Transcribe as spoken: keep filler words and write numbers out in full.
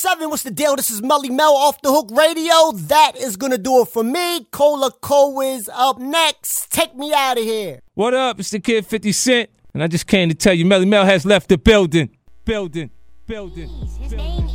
seven, what's the deal? This is Melly Mel off the Hook Radio. That is gonna do it for me. Cola Cole is up next. Take me out of here. What up? It's the Kid fifty Cent, and I just came to tell you Melly Mel has left the building. Building. Building. Building.